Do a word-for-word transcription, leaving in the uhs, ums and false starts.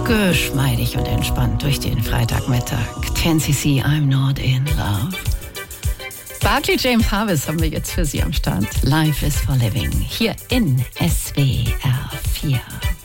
Geschmeidig und entspannt durch den Freitagmittag. ten C C, I'm not in love. Barclay James Harvest haben wir jetzt für Sie am Start. Life is for living. Hier in S W R vier.